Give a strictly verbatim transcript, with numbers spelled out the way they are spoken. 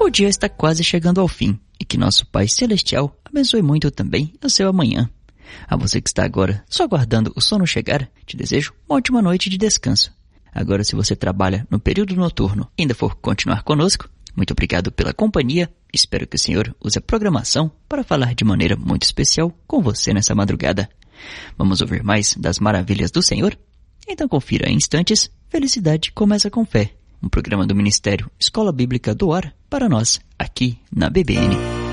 o dia está quase chegando ao fim e que nosso Pai Celestial abençoe muito também o seu amanhã. A você que está agora só aguardando o sono chegar, te desejo uma ótima noite de descanso. Agora, se você trabalha no período noturno e ainda for continuar conosco, muito obrigado pela companhia. Espero que o Senhor use a programação para falar de maneira muito especial com você nessa madrugada. Vamos ouvir mais das maravilhas do Senhor? Então confira em instantes. Felicidade começa com fé. Um programa do Ministério Escola Bíblica do Ar para nós, aqui na B B N.